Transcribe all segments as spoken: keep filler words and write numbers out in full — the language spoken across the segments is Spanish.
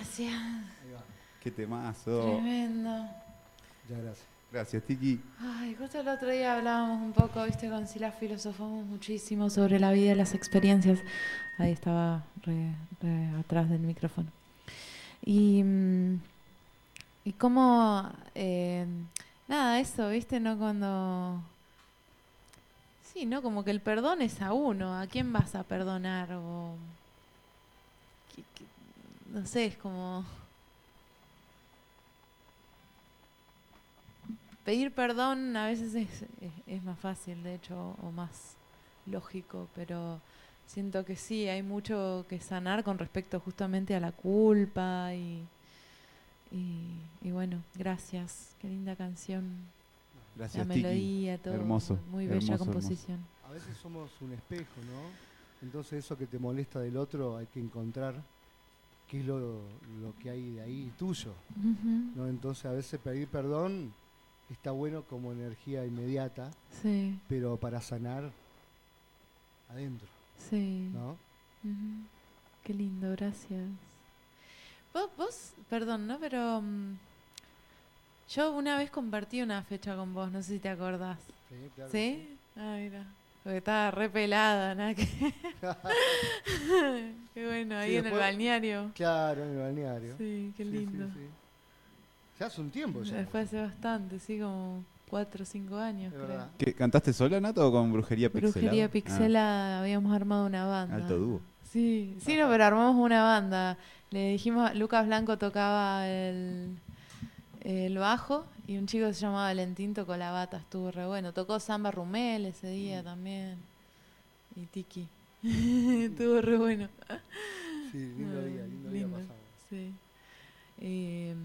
Gracias. Ahí va. Qué temazo. Tremendo. Ya, gracias. Gracias, Tiki. Ay, justo el otro día hablábamos un poco, viste, con Sila filosofamos muchísimo sobre la vida y las experiencias. Ahí estaba re, re atrás del micrófono. Y, mm, y cómo, eh, nada, eso, viste, ¿no? Cuando... Sí, ¿no? Como que el perdón es a uno. ¿A quién vas a perdonar? O... que- que- no sé, es como... Pedir perdón a veces es, es, es más fácil, de hecho, o más lógico, pero siento que sí, hay mucho que sanar con respecto justamente a la culpa y, y, y bueno, gracias, qué linda canción, Gracias, la Tiki. melodía, todo, Hermoso. muy bella hermoso, composición. A veces somos un espejo, ¿no? Entonces eso que te molesta del otro hay que encontrar qué es lo, lo que hay de ahí tuyo, Ujú. ¿no? Entonces a veces pedir perdón está bueno como energía inmediata, Sí, pero para sanar adentro, sí. ¿no? Ujú. Qué lindo, gracias. Vos, vos, perdón, ¿no? Pero mm, yo una vez compartí una fecha con vos, no sé si te acordás. Sí, claro. ¿Sí? Ah, mira. Porque estaba re pelada, nada que... Qué bueno, ahí Sí, en el después- balneario. Claro, en el balneario. Sí, qué Sí, lindo. sí, sí. Ya hace un tiempo ya. Después hace bastante, sí, como cuatro o cinco años, Es creo. verdad. ¿Qué, ¿Cantaste sola, Nato, o con Brujería Pixelada? Brujería Pixela, habíamos armado una banda. Alto dúo. Sí, sí, no, pero armamos una banda. Le dijimos, Lucas Blanco tocaba el, el bajo y un chico que se llamaba Valentín tocó la bata, estuvo re bueno. Tocó Samba Rumel ese día también. Y Tiki. Estuvo re bueno. Sí, lindo Ah, día, lindo, lindo, día pasamos. sí. Eh,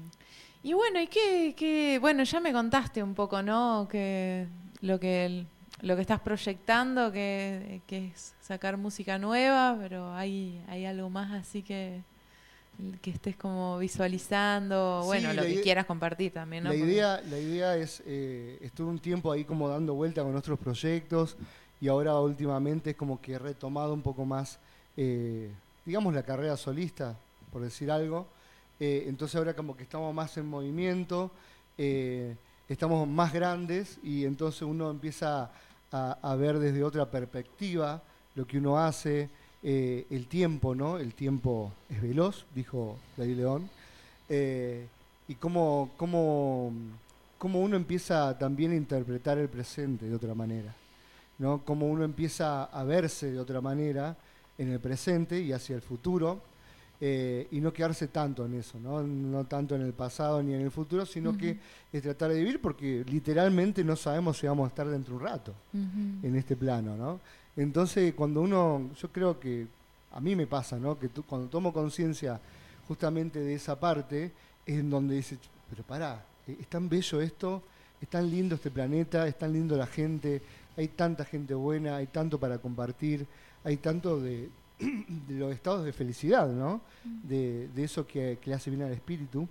y bueno, y qué, qué, bueno, ya me contaste un poco, ¿no? Que lo que el- lo que estás proyectando, que, que es sacar música nueva, pero hay, hay algo más así que, que estés como visualizando, Sí, bueno, lo la que ide- quieras compartir también, ¿no? La Porque- idea, la idea es, eh, estuve un tiempo ahí como dando vuelta con nuestros proyectos y ahora últimamente es como que he retomado un poco más, eh, digamos, la carrera solista, por decir algo. Eh, entonces ahora como que estamos más en movimiento, eh, estamos más grandes y entonces uno empieza a, a ver desde otra perspectiva lo que uno hace, eh, el tiempo, ¿no? El tiempo es veloz, dijo David León. Eh, y cómo, cómo, cómo uno empieza también a interpretar el presente de otra manera, ¿no? Cómo uno empieza a verse de otra manera en el presente y hacia el futuro, eh, y no quedarse tanto en eso, ¿no? No tanto en el pasado ni en el futuro, sino Ujú. que es tratar de vivir porque literalmente no sabemos si vamos a estar dentro de un rato Ujú. en este plano, ¿no? Entonces, cuando uno, yo creo que a mí me pasa, ¿no? Que tú- cuando tomo conciencia justamente de esa parte, es en donde dices, pero pará, eh, es tan bello esto, es tan lindo este planeta, es tan lindo la gente, hay tanta gente buena, hay tanto para compartir, hay tanto de, de los estados de felicidad, ¿no? De, de eso que, que le hace bien al espíritu.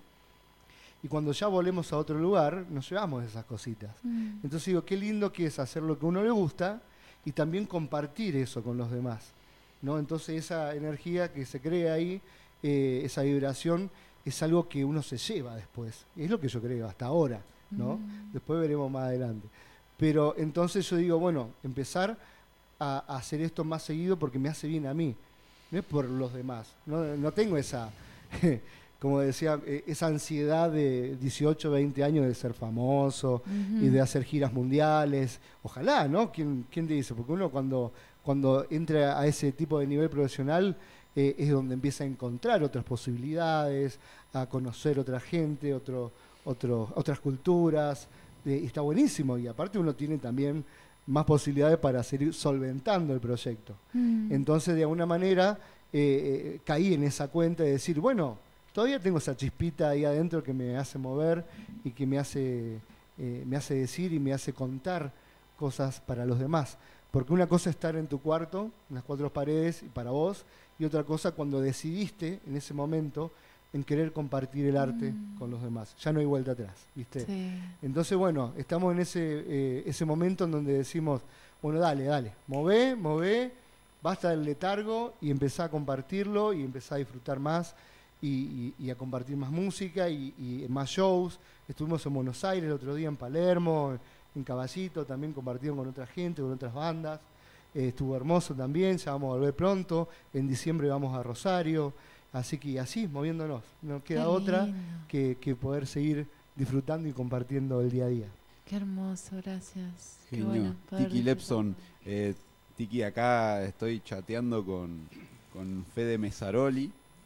Y cuando ya volvemos a otro lugar, nos llevamos esas cositas. Mm. Entonces digo, qué lindo que es hacer lo que a uno le gusta y también compartir eso con los demás, ¿no? Entonces esa energía que se crea ahí, eh, esa vibración, es algo que uno se lleva después. Es lo que yo creo hasta ahora, ¿no? Mm. Después veremos más adelante. Pero entonces yo digo, bueno, empezar a, a hacer esto más seguido porque me hace bien a mí, no es por los demás. No, no tengo esa... como decía, eh, esa ansiedad de dieciocho, veinte años de ser famoso Ujú. y de hacer giras mundiales. Ojalá, ¿no? ¿Quién, quién te dice? Porque uno cuando, cuando entra a ese tipo de nivel profesional eh, es donde empieza a encontrar otras posibilidades, a conocer otra gente, otro, otro, otras culturas. Eh, y está buenísimo. Y aparte uno tiene también más posibilidades para seguir solventando el proyecto. Mm. Entonces, de alguna manera, eh, eh, caí en esa cuenta de decir, bueno, todavía tengo esa chispita ahí adentro que me hace mover y que me hace, eh, me hace decir y me hace contar cosas para los demás. Porque una cosa es estar en tu cuarto, en las cuatro paredes, y para vos, y otra cosa cuando decidiste en ese momento en querer compartir el arte Mm. con los demás. Ya no hay vuelta atrás, ¿viste? Sí. Entonces, bueno, estamos en ese, eh, ese momento en donde decimos, bueno, dale, dale, mové, mové, basta del letargo y empezá a compartirlo y empezá a disfrutar más y, y, y a compartir más música y, y más shows. Estuvimos en Buenos Aires el otro día, en Palermo, en Caballito, también compartieron con otra gente, con otras bandas. Eh, estuvo hermoso también, ya vamos a volver pronto. En diciembre vamos a Rosario. Así que así, moviéndonos. No queda otra que, que poder seguir disfrutando y compartiendo el día a día. Qué hermoso, gracias. Qué Genio. bueno poder Tiki disfrutar. Lepson, eh, Tiki, acá estoy chateando con, con Fede Mesaroli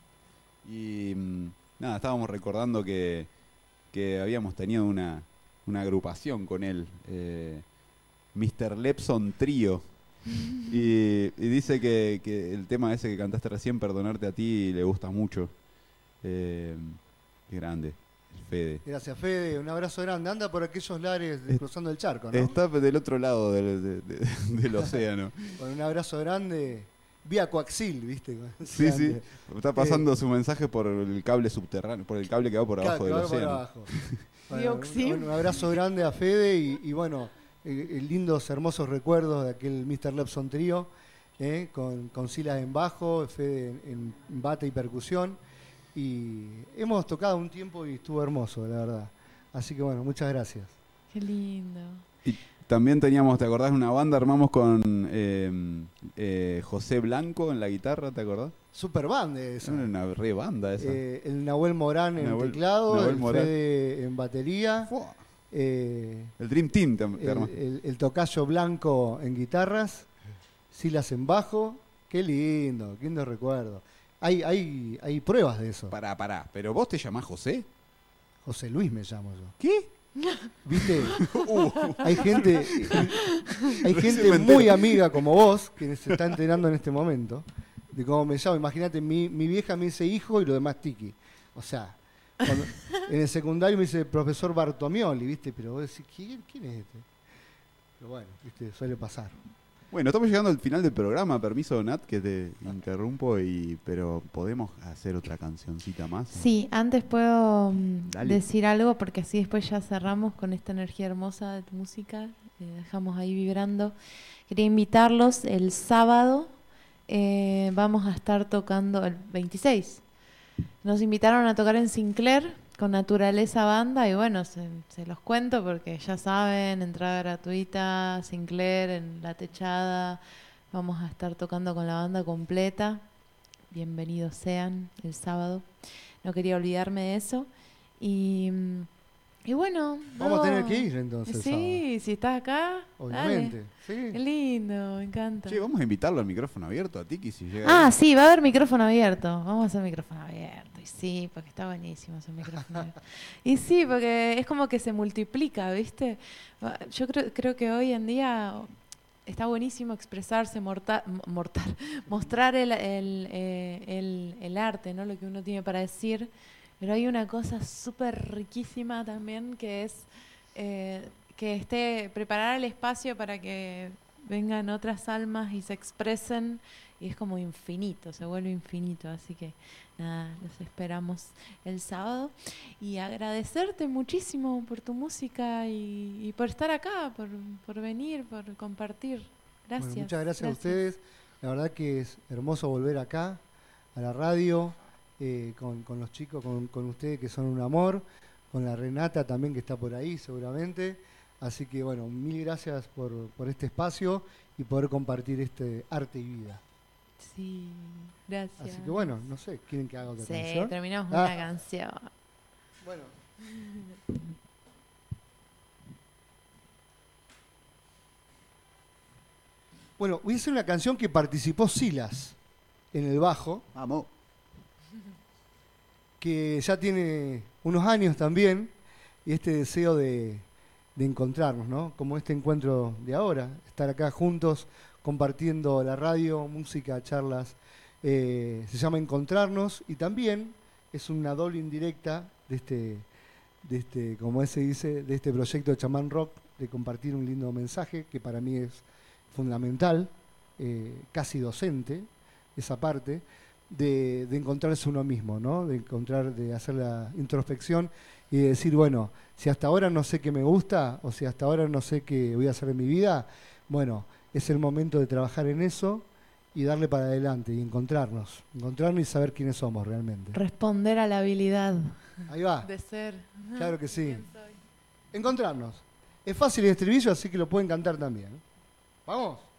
y mm, nada, estábamos recordando que, que habíamos tenido una, una agrupación con él, eh, mister Lepson Trío. Y, y dice que, que el tema ese que cantaste recién, Perdonarte a ti, le gusta mucho. Eh, qué grande, el Fede. Gracias, Fede. Un abrazo grande. Anda por aquellos lares Es- cruzando el charco, ¿no? Está del otro lado del, de- de- del océano. Con un abrazo grande. Vía coaxil, ¿viste? Sí, sí. Grande. Está pasando su mensaje por el cable subterráneo, por el cable que va por abajo Claro, del que va por océano. abajo. Bueno, Dioxin. un, un abrazo grande a Fede y, y bueno, eh, eh, lindos, hermosos recuerdos de aquel mister Lepson Trío, eh, con, con Silas en bajo, Fede en, en bate y percusión. Y hemos tocado un tiempo y estuvo hermoso, la verdad. Así que bueno, muchas gracias. Qué lindo. Y también teníamos, ¿te acordás? Una banda, armamos con eh, eh, José Blanco en la guitarra, ¿te acordás? Super band esa. Era una re banda esa. Eh, el Nahuel Morán en Nahuel- teclado, Nahuel el Morán. Fede en batería, Fua. eh, El Dream Team te, te el, armás. el- el tocayo Blanco en guitarras, Silas en bajo. Qué lindo, qué lindo recuerdo. Hay, hay, hay pruebas de eso. Pará, pará. ¿Pero vos te llamás José? José Luis me llamo yo. ¿Qué? ¿Viste? Hay gente, hay Recién gente me entero. muy amiga como vos que se está enterando en este momento de cómo me llamo. Imagínate, mi, mi vieja me dice hijo y lo demás Tiki. O sea, cuando- en el secundario me dice profesor Bartomioli, ¿viste? Pero vos decís, ¿quién, quién es este? Pero bueno, ¿viste? Suele pasar. Bueno, estamos llegando al final del programa. Permiso, Nat, que te interrumpo, y pero ¿podemos hacer otra cancioncita más? Sí, antes puedo mm, Dale. decir algo porque así después ya cerramos con esta energía hermosa de tu música. Eh, dejamos ahí vibrando. Quería invitarlos el sábado. eh, vamos a estar tocando el veintiséis. Nos invitaron a tocar en Sinclair con Naturaleza Banda y bueno, se, se los cuento porque ya saben, entrada gratuita, Sinclair en La Techada. Vamos a estar tocando con la banda completa. Bienvenidos sean el sábado. No quería olvidarme de eso. Y, mm, y bueno. Vamos a tener no. que ir entonces. Sí, si estás acá. Obviamente. dale. Sí. Qué lindo, me encanta. Che, vamos a invitarlo al micrófono abierto a Tiki si llega. Ah, ahí. sí, va a haber micrófono abierto. Vamos a hacer micrófono abierto. Y sí, porque está buenísimo ese micrófono abierto. Y sí, porque es como que se multiplica, ¿viste? Yo creo, creo que hoy en día está buenísimo expresarse, morta- m- mortar, mostrar el, el, eh, el- el arte, ¿no? Lo que uno tiene para decir. Pero hay una cosa súper riquísima también que es eh, que esté preparar el espacio para que vengan otras almas y se expresen, y es como infinito, se vuelve infinito. Así que nada, los esperamos el sábado y agradecerte muchísimo por tu música y, y por estar acá, por, por venir, por compartir. Gracias. Bueno, muchas gracias, a ustedes. La verdad que es hermoso volver acá, a la radio, eh, con, con los chicos, con, con ustedes que son un amor, con la Renata también que está por ahí seguramente. Así que bueno, mil gracias por, por este espacio y poder compartir este arte y vida. Sí, gracias. Así que bueno, no sé, ¿quieren que haga otra Sí, canción? terminamos Ah. una canción. Bueno. Bueno, voy a hacer una canción que participó Silas en el bajo, Vamos. que ya tiene unos años también, y este deseo de, de encontrarnos, ¿no? Como este encuentro de ahora, estar acá juntos, compartiendo la radio, música, charlas. Eh, se llama Encontrarnos y también es una doble indirecta de este, de este, como se dice, de este proyecto de Chamán Rock, de compartir un lindo mensaje que para mí es fundamental, eh, casi docente, esa parte, de, de encontrarse uno mismo, ¿no? De encontrar, de hacer la introspección y de decir, bueno, si hasta ahora no sé qué me gusta, o si hasta ahora no sé qué voy a hacer en mi vida, bueno, es el momento de trabajar en eso y darle para adelante y encontrarnos. Encontrarnos y saber quiénes somos realmente. Responder a la habilidad Ahí va. de ser. Claro que sí. ¿Quién soy? Encontrarnos. Es fácil el estribillo, así que lo pueden cantar también. ¿Vamos?